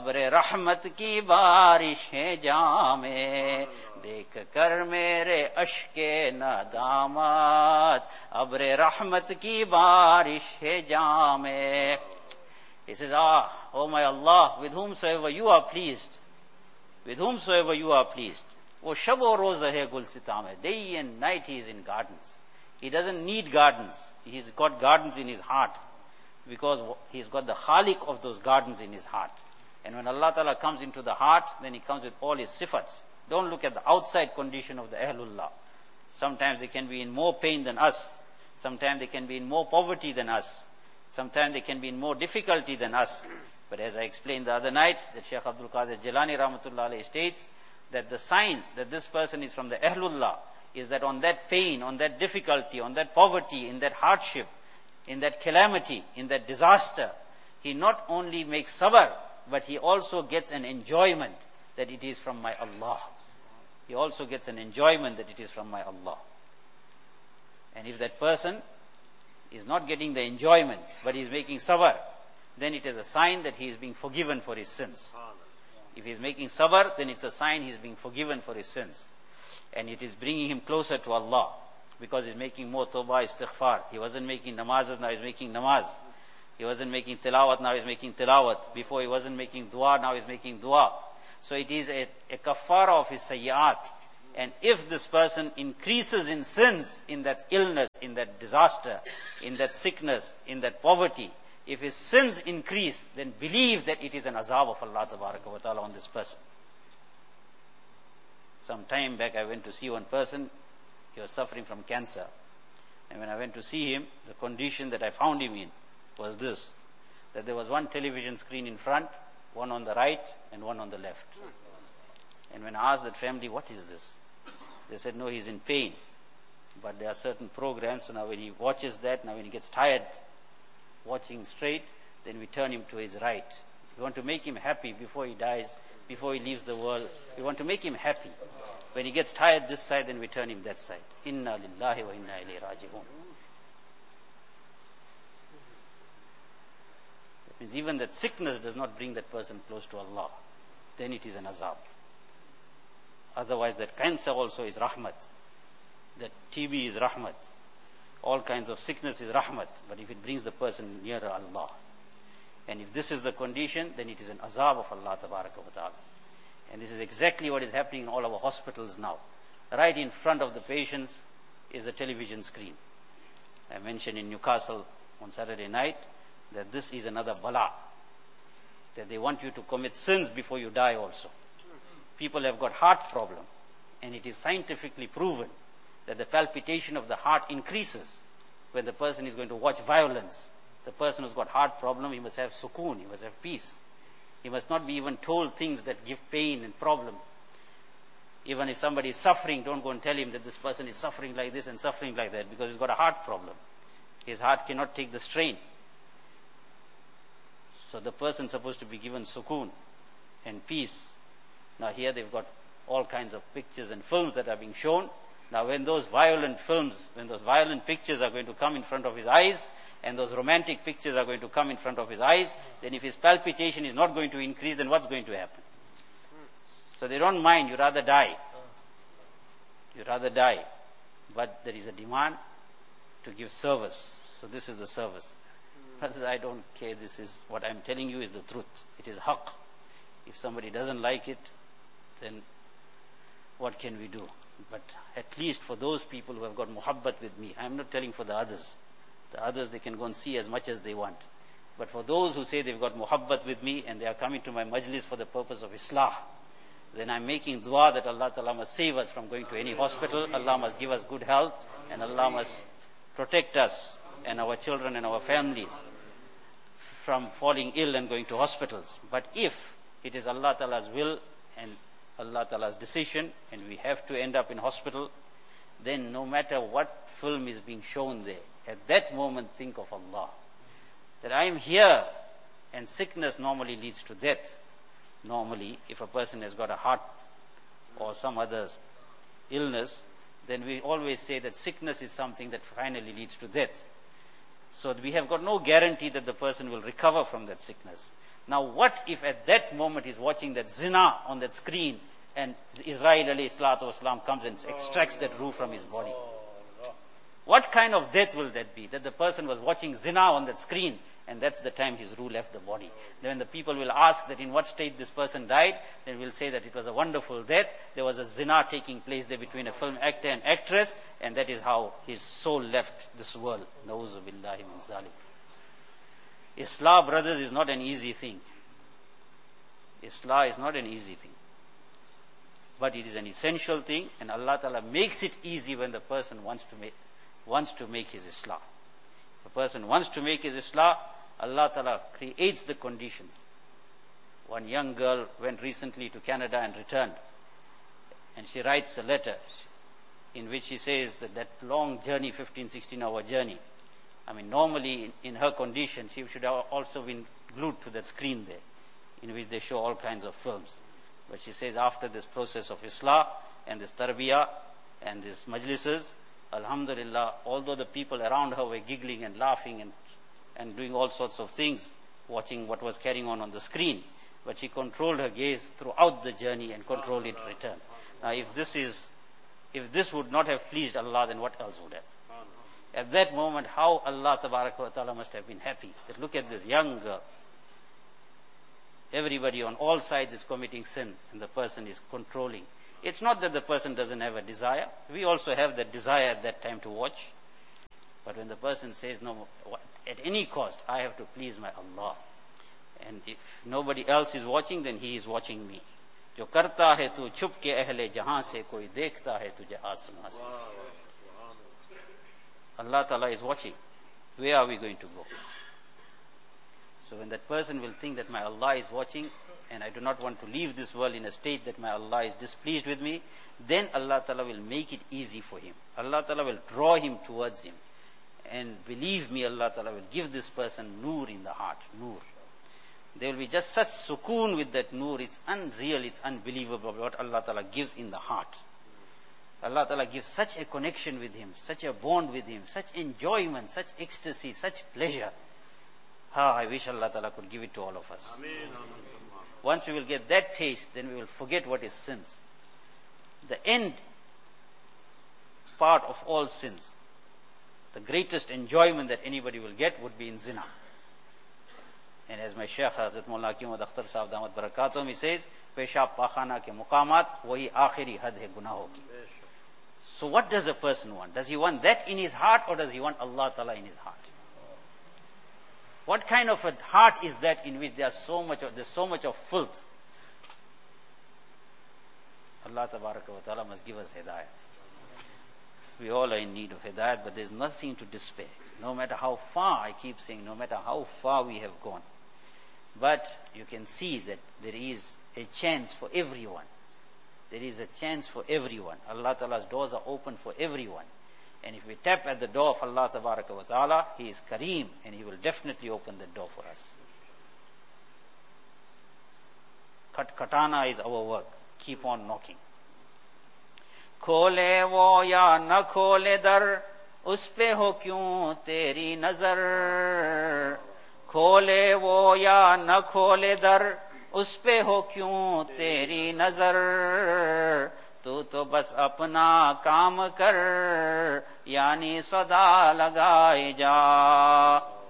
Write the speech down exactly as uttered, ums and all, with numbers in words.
अब्र रहमत की बारिश है जामे, देख कर मेरे अश्के नदामत, अब्र रहमत की बारिश है जामे. He says, ah, oh my Allah, with whomsoever you are pleased, with whomsoever you are pleased. वो शब और रोज़ है गुलसितां में. Day and night he is in gardens. He doesn't need gardens. He's got gardens in his heart, because he's got the Khaliq of those gardens in his heart. And when Allah Ta'ala comes into the heart, then he comes with all his sifats. Don't look at the outside condition of the Ahlullah. Sometimes they can be in more pain than us. Sometimes they can be in more poverty than us. Sometimes they can be in more difficulty than us. But as I explained the other night, that Shaykh Abdul Qadir Jilani Rahmatullah Alayhi states that the sign that this person is from the Ahlullah is that on that pain, on that difficulty, on that poverty, in that hardship, in that calamity, in that disaster, he not only makes sabr, but he also gets an enjoyment that it is from my Allah. He also gets an enjoyment that it is from my Allah. And if that person is not getting the enjoyment, but he is making sabr, then it is a sign that he is being forgiven for his sins. If he is making sabr, then it's a sign he is being forgiven for his sins. And it is bringing him closer to Allah, because he's making more tawbah, istighfar. He wasn't making namazes, now he's making namaz. He wasn't making tilawat, now he's making tilawat. Before he wasn't making dua, now he's making dua. So it is a, a kafara of his sayyat. And if this person increases in sins, in that illness, in that disaster, in that sickness, in that poverty, if his sins increase, then believe that it is an azab of Allah Tabaraka wa Ta'ala on this person. Some time back I went to see one person. He was suffering from cancer. And when I went to see him, the condition that I found him in was this, that there was one television screen in front, one on the right and one on the left. And when I asked that family, what is this? They said, no, he's in pain. But there are certain programs, so now when he watches that, now when he gets tired watching straight, then we turn him to his right. We want to make him happy before he dies, before he leaves the world. We want to make him happy. When he gets tired this side, then we turn him that side. Inna lillahi wa inna ilayhi raji'un. That means even that sickness does not bring that person close to Allah. Then it is an azab. Otherwise that cancer also is rahmat. That T B is rahmat. All kinds of sickness is rahmat. But if it brings the person nearer Allah. And if this is the condition, then it is an azab of Allah Tabaraka wa Ta'ala. And this is exactly what is happening in all our hospitals now. Right in front of the patients is a television screen. I mentioned in Newcastle on Saturday night that this is another bala. That they want you to commit sins before you die also. People have got heart problem. And it is scientifically proven that the palpitation of the heart increases when the person is going to watch violence. The person who's got heart problem, he must have sukoon, he must have peace. He must not be even told things that give pain and problem. Even if somebody is suffering, don't go and tell him that this person is suffering like this and suffering like that, because he's got a heart problem. His heart cannot take the strain. So the person is supposed to be given sukoon and peace. Now here they've got all kinds of pictures and films that are being shown. Now when those violent films, when those violent pictures are going to come in front of his eyes, and those romantic pictures are going to come in front of his eyes, then if his palpitation is not going to increase, then what's going to happen? So they don't mind, you rather die. You rather die. But there is a demand to give service. So this is the service. Brothers, I don't care, this is, what I'm telling you is the truth. It is haqq. If somebody doesn't like it, then what can we do? But at least for those people who have got muhabbat with me, I'm not telling for the others. The others, they can go and see as much as they want. But for those who say they've got muhabbat with me and they are coming to my majlis for the purpose of islah, then I'm making dua that Allah Ta'ala must save us from going to any hospital. Allah must give us good health and Allah must protect us and our children and our families from falling ill and going to hospitals. But if it is Allah Ta'ala's will and Allah Ta'ala's decision and we have to end up in hospital, then no matter what film is being shown there, at that moment think of Allah. That I am here, and sickness normally leads to death. Normally, if a person has got a heart or some other illness, then we always say that sickness is something that finally leads to death. So we have got no guarantee that the person will recover from that sickness. Now what if at that moment he's watching that zina on that screen and Israel alayhi salatu wasalam comes and extracts that ruh from his body? What kind of death will that be? That the person was watching zina on that screen and that's the time his ruh left the body. Then when the people will ask that in what state this person died, then we'll say that it was a wonderful death. There was a zina taking place there between a film actor and actress, and that is how his soul left this world. Na'uzu billahi min zalim. Islah, brothers, is not an easy thing. Islah is not an easy thing. But it is an essential thing, and Allah Ta'ala makes it easy when the person wants to make, wants to make his Islah. If a person wants to make his Islah, Allah Ta'ala creates the conditions. One young girl went recently to Canada and returned. And she writes a letter in which she says that that long journey, fifteen, sixteen hour journey, I mean, normally in, in her condition, she should have also been glued to that screen there, in which they show all kinds of films. But she says after this process of Islah and this tarbiyah and these majlises, alhamdulillah, although the people around her were giggling and laughing and, and doing all sorts of things, watching what was carrying on on the screen, but she controlled her gaze throughout the journey and controlled it in return. Now if this is, if this would not have pleased Allah, then what else would have? At that moment, how Allah Tabaraka wa Ta'ala must have been happy. That look at this young girl. Everybody on all sides is committing sin and the person is controlling. It's not that the person doesn't have a desire. We also have that desire at that time to watch. But when the person says, no, at any cost, I have to please my Allah. And if nobody else is watching, then he is watching me. Jo karta hai tu chup ke ahle jahan se, koi dekhta hai tujhe aasman se. Allah Ta'ala is watching. Where are we going to go? So when that person will think that my Allah is watching and I do not want to leave this world in a state that my Allah is displeased with me, then Allah Ta'ala will make it easy for him. Allah Ta'ala will draw him towards him. And believe me, Allah Ta'ala will give this person nur in the heart. Nur. There will be just such sukoon with that nur. It's unreal, it's unbelievable what Allah Ta'ala gives in the heart. Allah Ta'ala gives such a connection with him, such a bond with him, such enjoyment, such ecstasy, such pleasure. Ah, I wish Allah Ta'ala could give it to all of us. Ameen. Once we will get that taste, then we will forget what is sins. The end part of all sins, the greatest enjoyment that anybody will get would be in zina. And as my Shaykh Hazrat Maulana Hakim Akhtar Sahab Damat Barakatum, he says, Peshab Pakhana ke muqamat, wahi akhiri had hai gunaho ki. So what does a person want? Does he want that in his heart or does he want Allah Ta'ala in his heart? What kind of a heart is that in which there is so much of, there's so much of filth? Allah Tabaraka wa Ta'ala must give us hidayat. We all are in need of hidayat, but there's nothing to despair. No matter how far, I keep saying, no matter how far we have gone. But you can see that there is a chance for everyone. There is a chance for everyone. Allah Ta'ala's doors are open for everyone. And if we tap at the door of Allah Tabaraka wa Ta'ala, He is Kareem and He will definitely open the door for us. Kat katana is our work. Keep on knocking. Khole wo ya na khole dar, us pe ho kyun teri nazar. Khole wo ya na khole dar, us pe ho kyun teri nazar. Tu to bas apna kaam kar, yani sada lagaye ja.